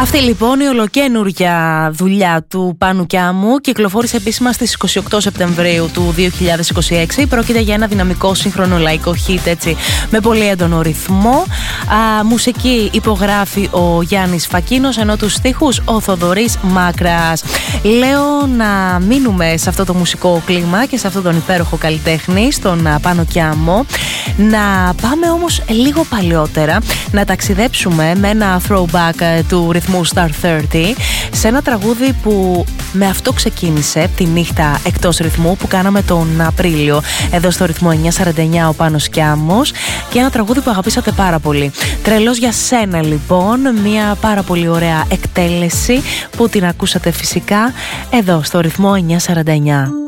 Αυτή λοιπόν η ολοκαίνουργια δουλειά του Πάνου Κιάμου κυκλοφόρησε επίσημα στις 28 Σεπτεμβρίου του 2026. Πρόκειται για ένα δυναμικό σύγχρονο λαϊκό hit, έτσι, με πολύ έντονο ρυθμό. Μουσική υπογράφει ο Γιάννης Φακίνος, ενώ τους στίχους ο Θοδωρής Μάκρας. Λέω να μείνουμε σε αυτό το μουσικό κλίμα και σε αυτόν τον υπέροχο καλλιτέχνη, στον Πάνο Κιάμο. Να πάμε όμως λίγο παλιότερα, να ταξιδέψουμε με ένα throwback του ρυθμού Star 30 σε ένα τραγούδι που με αυτό ξεκίνησε τη νύχτα εκτός ρυθμού που κάναμε τον Απρίλιο εδώ στο ρυθμό 949 ο Πάνος Κιάμος, και ένα τραγούδι που αγαπήσατε πάρα πολύ. Τρελός για σένα λοιπόν, μια πάρα πολύ ωραία εκτέλεση που την ακούσατε φυσικά εδώ στο ρυθμό 949.